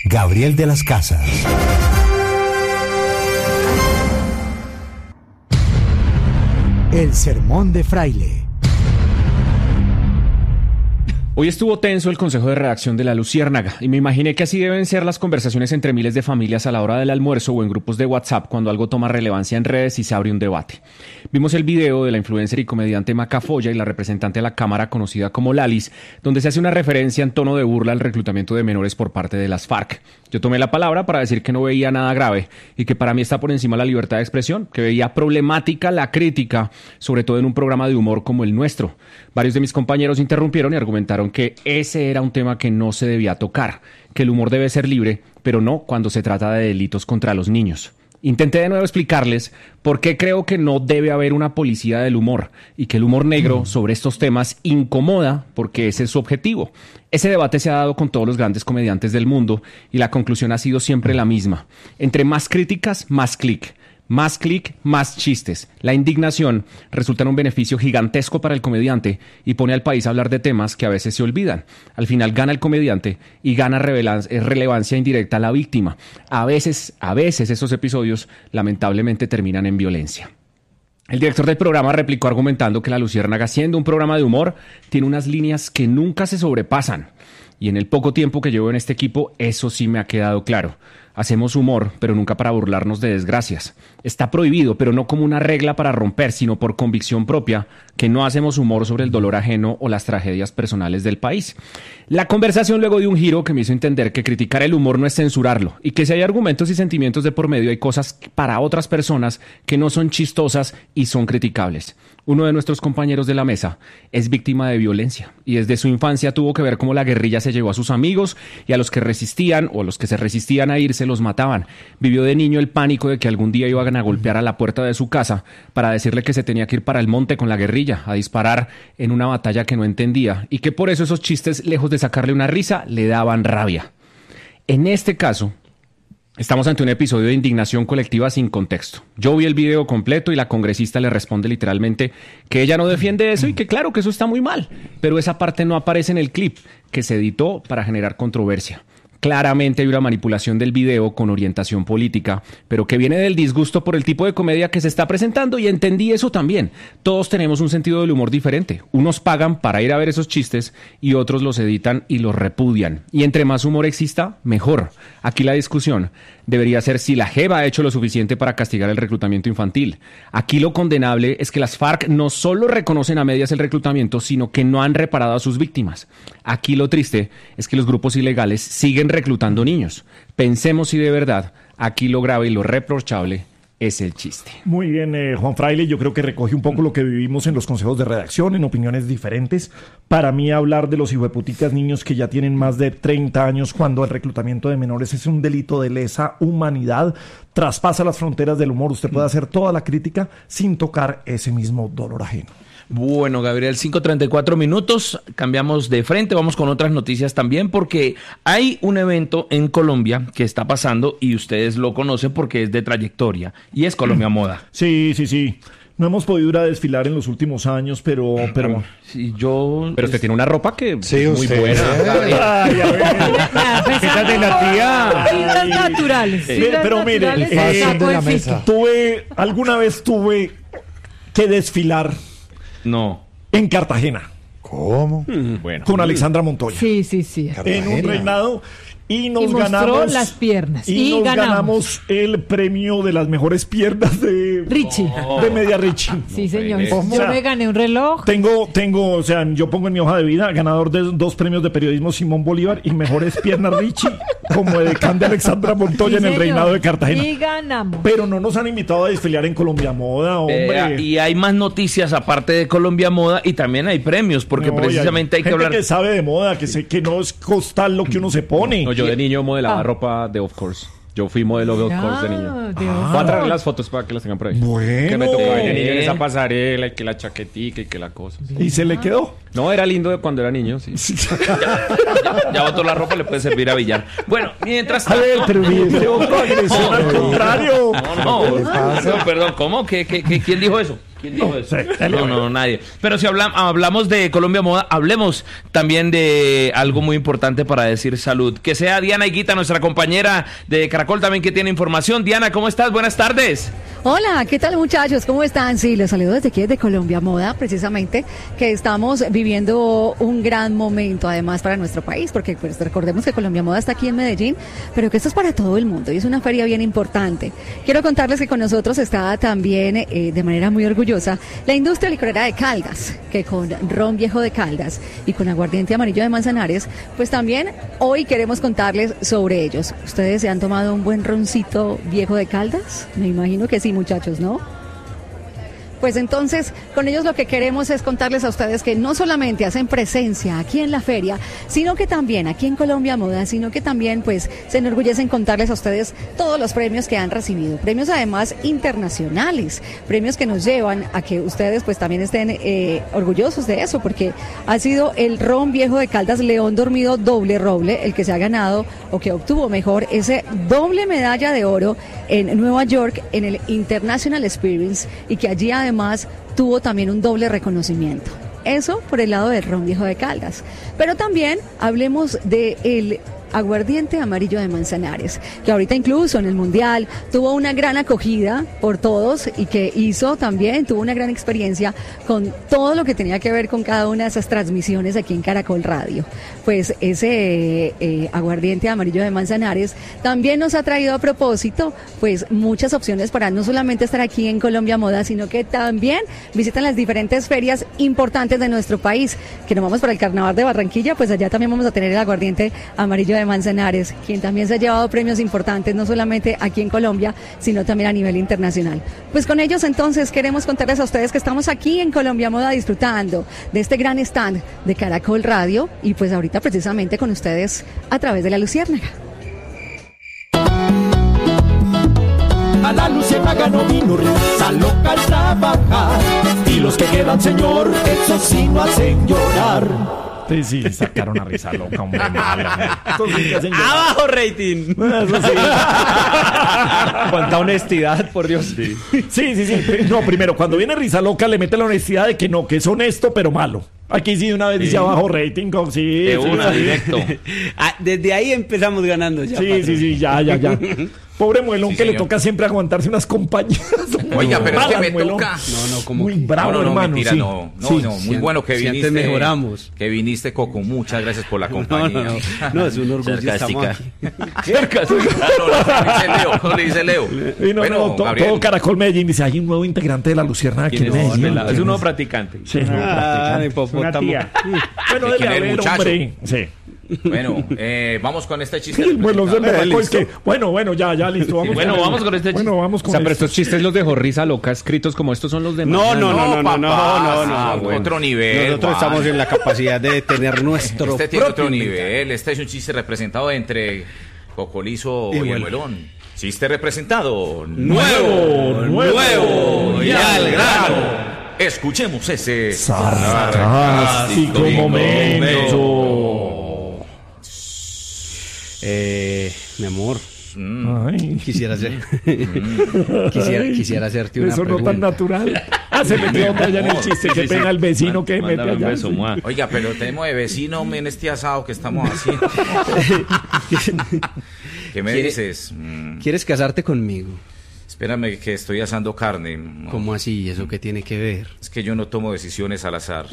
Gabriel de las Casas. El sermón de Fraile. Hoy estuvo tenso el consejo de redacción de La Luciérnaga y me imaginé que así deben ser las conversaciones entre miles de familias a la hora del almuerzo o en grupos de WhatsApp cuando algo toma relevancia en redes y se abre un debate. Vimos el video de la influencer y comediante Macafolla y la representante de la Cámara conocida como Lalis, donde se hace una referencia en tono de burla al reclutamiento de menores por parte de las FARC. Yo tomé la palabra para decir que no veía nada grave y que para mí está por encima la libertad de expresión, que veía problemática la crítica, sobre todo en un programa de humor como el nuestro. Varios de mis compañeros interrumpieron y argumentaron que ese era un tema que no se debía tocar, que el humor debe ser libre, pero no cuando se trata de delitos contra los niños. Intenté de nuevo explicarles por qué creo que no debe haber una policía del humor y que el humor negro sobre estos temas incomoda porque ese es su objetivo. Ese debate se ha dado con todos los grandes comediantes del mundo y la conclusión ha sido siempre la misma. Entre más críticas, más clic. Más clic, más chistes. La indignación resulta en un beneficio gigantesco para el comediante y pone al país a hablar de temas que a veces se olvidan. Al final gana el comediante y gana relevancia indirecta a la víctima. A veces esos episodios lamentablemente terminan en violencia. El director del programa replicó argumentando que La Luciérnaga, siendo un programa de humor, tiene unas líneas que nunca se sobrepasan. Y en el poco tiempo que llevo en este equipo, eso sí me ha quedado claro. Hacemos humor, pero nunca para burlarnos de desgracias. Está prohibido, pero no como una regla para romper, sino por convicción propia, que no hacemos humor sobre el dolor ajeno o las tragedias personales del país. La conversación luego dio un giro que me hizo entender que criticar el humor no es censurarlo, y que si hay argumentos y sentimientos de por medio, hay cosas para otras personas que no son chistosas y son criticables. Uno de nuestros compañeros de la mesa es víctima de violencia, y desde su infancia tuvo que ver cómo la guerrilla se llevó a sus amigos, y a los que resistían o a los que se resistían a irse los mataban. Vivió de niño el pánico de que algún día iban a golpear a la puerta de su casa para decirle que se tenía que ir para el monte con la guerrilla, a disparar en una batalla que no entendía, y que por eso esos chistes, lejos de sacarle una risa, le daban rabia. En este caso, estamos ante un episodio de indignación colectiva sin contexto. Yo vi el video completo y la congresista le responde literalmente que ella no defiende eso y que claro que eso está muy mal, pero esa parte no aparece en el clip que se editó para generar controversia. Claramente hay una manipulación del video con orientación política, pero que viene del disgusto por el tipo de comedia que se está presentando, y entendí eso también. Todos tenemos un sentido del humor diferente. Unos pagan para ir a ver esos chistes y otros los editan y los repudian. Y entre más humor exista, mejor. Aquí la discusión debería ser si la JEP ha hecho lo suficiente para castigar el reclutamiento infantil. Aquí lo condenable es que las FARC no solo reconocen a medias el reclutamiento, sino que no han reparado a sus víctimas. Aquí lo triste es que los grupos ilegales siguen reclutando niños. Pensemos si de verdad aquí lo grave y lo reprochable es el chiste. Muy bien, Juan Fraile, yo creo que recoge un poco lo que vivimos en los consejos de redacción, en opiniones diferentes. Para mí, hablar de los hijueputicas niños que ya tienen más de 30 años cuando el reclutamiento de menores es un delito de lesa humanidad, traspasa las fronteras del humor. Usted puede hacer toda la crítica sin tocar ese mismo dolor ajeno. Bueno, Gabriel, 5:34 minutos, cambiamos de frente, vamos con otras noticias también, porque hay un evento en Colombia que está pasando y ustedes lo conocen porque es de trayectoria, y es Colombia Moda. Sí. No hemos podido ir a desfilar en los últimos años, pero sí, Pero usted tiene una ropa que Sí, es muy usted. buena. Ay, a ver. ¿Qué tal de la tía? Tintas naturales. Pero mire, Fácil de la mesa. alguna vez tuve que desfilar No. en Cartagena ¿Cómo? Bueno. con Alexandra Montoya. Sí. En un reinado y nos mostró ganamos las piernas. y nos ganamos. ganamos el premio de las mejores piernas de Richie. de Media Richie. Sí, señor. ¿Cómo? Yo me gané un reloj. Tengo, o sea, yo pongo en mi hoja de vida ganador de 2 premios de periodismo Simón Bolívar y mejores piernas Richie como edecán de Alexandra Montoya Sí, en el señor. reinado de Cartagena. Y ganamos. Pero no nos han invitado a desfilar en Colombia Moda, hombre. Y hay más noticias aparte de Colombia Moda y también hay premios, porque No, y precisamente hay que gente hablar. que sabe de moda, que no es costal lo que uno se pone. No, yo de niño modelaba ropa de Of Course. Yo fui modelo de Of Course de niño. Voy a traer las fotos para que las tengan por ahí. Bueno. Que me tocaba de niño en esa pasarela y que la chaquetica y que la cosa. Y se le quedó. No, era lindo de cuando era niño, sí. Ya botó la ropa, le puede servir a Villar. Bueno, mientras A tanto. ver, pero agresión, al contrario. No, perdón, ¿cómo? ¿Quién dijo eso? ¿Quién dijo eso? Sí, No, nadie. Pero si hablamos de Colombia Moda, hablemos también de algo muy importante para decir salud. Que sea Diana Higuita, nuestra compañera de Caracol también, que tiene información. Diana, ¿cómo estás? Buenas tardes. Hola, ¿qué tal muchachos? ¿Cómo están? Sí, los saludo desde aquí, desde Colombia Moda, precisamente, que estamos viviendo un gran momento además para nuestro país, porque pues recordemos que Colombia Moda está aquí en Medellín, pero que esto es para todo el mundo y es una feria bien importante. Quiero contarles que con nosotros está también, de manera muy orgullosa, la industria licorera de Caldas, que con ron viejo de Caldas y con aguardiente amarillo de Manzanares, pues también hoy queremos contarles sobre ellos. ¿Ustedes se han tomado un buen roncito viejo de Caldas? Me imagino que sí, muchachos, ¿no? Pues entonces, con ellos lo que queremos es contarles a ustedes que no solamente hacen presencia aquí en la feria, sino que también aquí en Colombia Moda, sino que también pues se enorgullecen contarles a ustedes todos los premios que han recibido, premios además internacionales, premios que nos llevan a que ustedes pues también estén orgullosos de eso, porque ha sido el ron viejo de Caldas León Dormido doble roble el que se ha ganado o que obtuvo mejor ese doble medalla de oro en Nueva York en el International Experience y que allí además tuvo también un doble reconocimiento. Eso por el lado del ron viejo de Caldas. Pero también hablemos de el aguardiente amarillo de Manzanares, que ahorita incluso en el Mundial tuvo una gran acogida por todos y que tuvo una gran experiencia con todo lo que tenía que ver con cada una de esas transmisiones aquí en Caracol Radio. Pues ese aguardiente amarillo de Manzanares también nos ha traído a propósito pues muchas opciones para no solamente estar aquí en Colombia Moda, sino que también visitan las diferentes ferias importantes de nuestro país, que nos vamos para el Carnaval de Barranquilla, pues allá también vamos a tener el aguardiente amarillo de Manzanares, quien también se ha llevado premios importantes, no solamente aquí en Colombia, sino también a nivel internacional. Pues con ellos entonces queremos contarles a ustedes que estamos aquí en Colombia Moda disfrutando de este gran stand de Caracol Radio y pues ahorita precisamente con ustedes a través de la Luciérnaga. A la Luciérnaga no vino risa loca al trabajar, y los que quedan, señor, esos sí no hacen llorar. Sí, sacaron a risa loca, hombre. ¡Abajo rating! Eso sí. Cuánta honestidad, por Dios. Sí. No, primero, cuando viene risa loca le mete la honestidad de que no, que es honesto, pero malo. Aquí sí una vez dice abajo rating, sí. De una, directo. Desde ahí empezamos ganando ya. Sí, ya. Pobre muelón que le toca siempre aguantarse unas compañías. Oiga, pero es que me toca. No, como muy bravo, hermano. Mentira, sí. no, muy bueno que viniste. Si antes mejoramos. Que viniste, Coco. Muchas gracias por la compañía. No, es un orgullo. Sarcástica. No le dice Leo. Todo Caracol Medellín dice, hay un nuevo integrante de la Luciérnaga aquí en Medellín. Es un nuevo practicante. Sí, una tía. Bueno, debe haber, hombre. Sí. Bueno, vamos con este chiste. Bueno, ya, listo. Vamos con este chiste. Bueno, vamos con pero estos chistes los dejó risa loca, escritos como estos son los de No. Otro nivel. Nosotros estamos en la capacidad de tener nuestro Este tiene otro nivel. Este es un chiste representado entre Cocolizo y el Muelón. Chiste representado. Nuevo y al grano. Escuchemos ese sarcástico momento. Mi amor, Ay. quisiera hacerte una eso pregunta. no tan natural. Se metió otra allá en el chiste. Qué pena el vecino que mete allá. Oiga, pero tenemos de vecino en este asado que estamos haciendo. ¿Qué me dices? ¿Quieres casarte conmigo? Espérame que estoy asando carne. ¿Cómo así? ¿Eso qué tiene que ver? Es que yo no tomo decisiones al azar.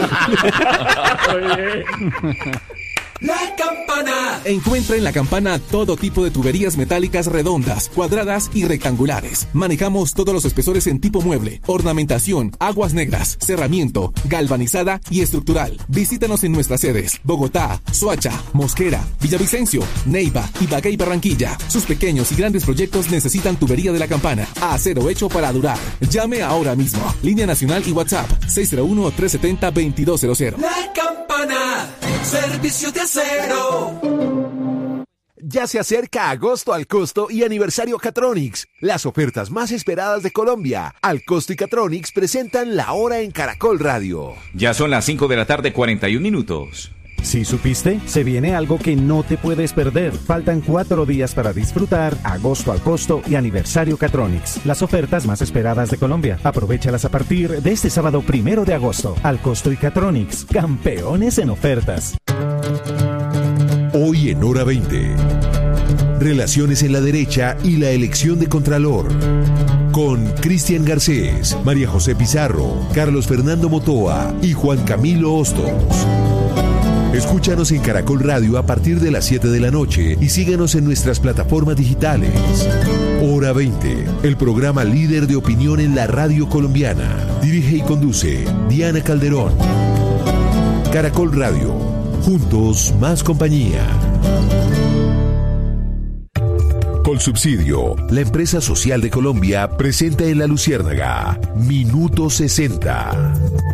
La Campana. Encuentra en La Campana todo tipo de tuberías metálicas redondas, cuadradas y rectangulares. Manejamos todos los espesores en tipo mueble, ornamentación, aguas negras, cerramiento, galvanizada y estructural. Visítanos en nuestras sedes: Bogotá, Soacha, Mosquera, Villavicencio, Neiva, Ibagué y Barranquilla. Sus pequeños y grandes proyectos necesitan tubería de La Campana. Acero hecho para durar. Llame ahora mismo. Línea nacional y WhatsApp 601-370-2200. La Campana. Servicio de acero. Ya se acerca agosto al costo y aniversario Catronics, las ofertas más esperadas de Colombia. Al costo y Catronics presentan La Hora en Caracol Radio. Ya son las 5 de la tarde, 41 minutos. ¿Sí supiste? Se viene algo que no te puedes perder. Faltan 4 días para disfrutar Agosto al Costo y Aniversario Catronics, las ofertas más esperadas de Colombia. Aprovéchalas a partir de este sábado 1 de agosto. Al Costo y Catronics, campeones en ofertas. Hoy en Hora 20. Relaciones en la derecha y la elección de Contralor. Con Cristian Garcés, María José Pizarro, Carlos Fernando Motoa y Juan Camilo Hostos. Escúchanos en Caracol Radio a partir de las 7 de la noche y síguenos en nuestras plataformas digitales. Hora 20, el programa líder de opinión en la radio colombiana. Dirige y conduce Diana Calderón. Caracol Radio, juntos más compañía. Colsubsidio, la empresa social de Colombia, presenta en La Luciérnaga Minuto 60.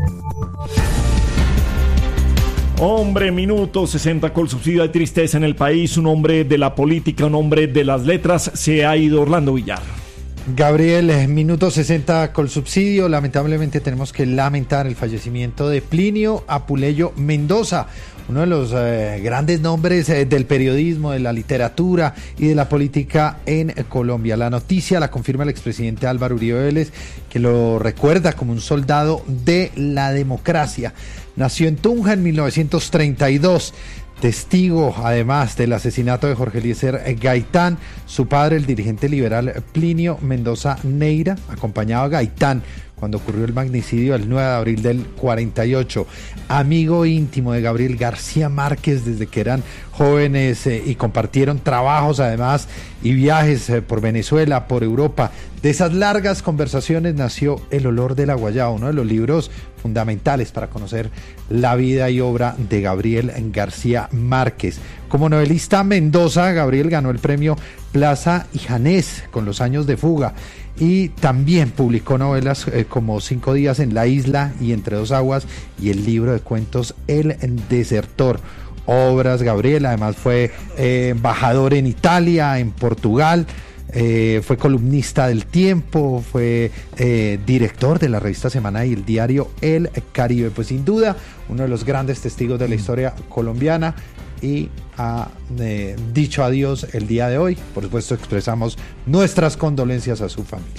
Hombre, Minuto 60, Colsubsidio. Hay tristeza en el país. Un hombre de la política, un hombre de las letras. Se ha ido Orlando Villar. Gabriel, Minuto 60, Colsubsidio. Lamentablemente tenemos que lamentar el fallecimiento de Plinio Apuleyo Mendoza, uno de los grandes nombres del periodismo, de la literatura y de la política en Colombia. La noticia la confirma el expresidente Álvaro Uribe Vélez, que lo recuerda como un soldado de la democracia. Nació en Tunja en 1932. Testigo, además, del asesinato de Jorge Eliezer Gaitán. Su padre, el dirigente liberal Plinio Mendoza Neira, acompañaba a Gaitán cuando ocurrió el magnicidio el 9 de abril del 48. Amigo íntimo de Gabriel García Márquez desde que eran jóvenes y compartieron trabajos además y viajes por Venezuela, por Europa. De esas largas conversaciones nació El olor de la guayaba, uno de los libros fundamentales para conocer la vida y obra de Gabriel García Márquez. Como novelista Mendoza, Gabriel ganó el premio Plaza y Janés con Los años de fuga, y también publicó novelas como 5 días en la isla y Entre dos aguas, y el libro de cuentos El desertor. Obras, Gabriel, además fue embajador en Italia, en Portugal, fue columnista del Tiempo, fue director de la revista Semana y el diario El Caribe. Pues sin duda, uno de los grandes testigos de la historia colombiana, y ha dicho adiós el día de hoy. Por supuesto, expresamos nuestras condolencias a su familia.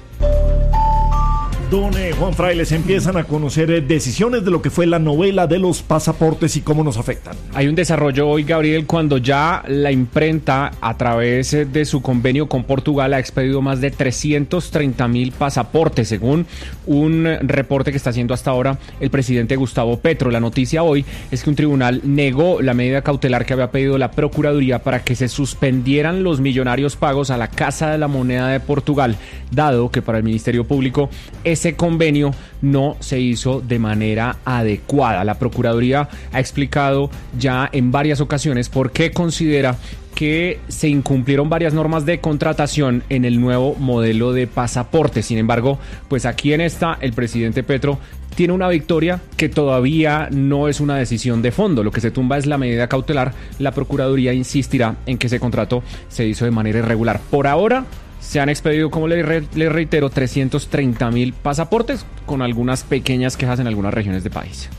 Don Juan Frailes, empiezan a conocer decisiones de lo que fue la novela de los pasaportes y cómo nos afectan. Hay un desarrollo hoy, Gabriel, cuando ya la imprenta, a través de su convenio con Portugal, ha expedido más de 330.000 pasaportes, según un reporte que está haciendo hasta ahora el presidente Gustavo Petro. La noticia hoy es que un tribunal negó la medida cautelar que había pedido la Procuraduría para que se suspendieran los millonarios pagos a la Casa de la Moneda de Portugal, dado que para el Ministerio Público ese convenio no se hizo de manera adecuada. La Procuraduría ha explicado ya en varias ocasiones por qué considera que se incumplieron varias normas de contratación en el nuevo modelo de pasaporte. Sin embargo, pues aquí en esta, el presidente Petro tiene una victoria que todavía no es una decisión de fondo. Lo que se tumba es la medida cautelar. La Procuraduría insistirá en que ese contrato se hizo de manera irregular. Por ahora, se han expedido, como le reitero, 330.000 pasaportes, con algunas pequeñas quejas en algunas regiones del país.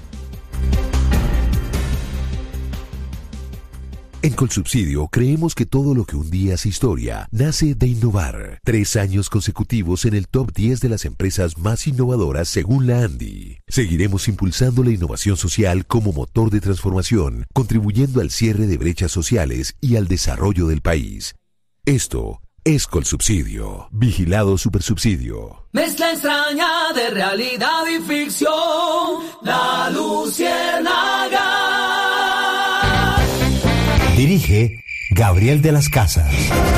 En Colsubsidio creemos que todo lo que un día hace historia nace de innovar. 3 años consecutivos en el top 10 de las empresas más innovadoras según la ANDI. Seguiremos impulsando la innovación social como motor de transformación, contribuyendo al cierre de brechas sociales y al desarrollo del país. Esto es Colsubsidio. Vigilado Supersubsidio. Mezcla extraña de realidad y ficción. La Luciérnaga. Dirige Gabriel de las Casas.